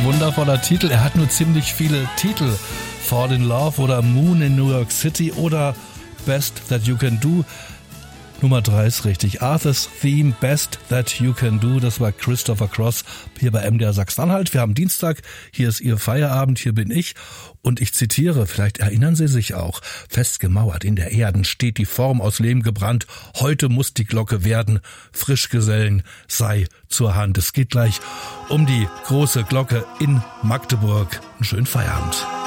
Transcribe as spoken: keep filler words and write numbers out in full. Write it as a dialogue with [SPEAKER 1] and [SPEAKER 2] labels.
[SPEAKER 1] Wundervoller Titel. Er hat nur ziemlich viele Titel. Fall in Love oder Moon in New York City oder Best That You Can Do. Nummer drei ist richtig. Arthur's Theme, Best That You Can Do. Das war Christopher Cross hier bei M D R Sachsen-Anhalt. Wir haben Dienstag. Hier ist Ihr Feierabend. Hier bin ich. Und ich zitiere, vielleicht erinnern Sie sich auch. Festgemauert in der Erden steht die Form aus Lehm gebrannt. Heute muss die Glocke werden. Frischgesellen sei zur Hand. Es geht gleich um die große Glocke in Magdeburg. Einen schönen Feierabend.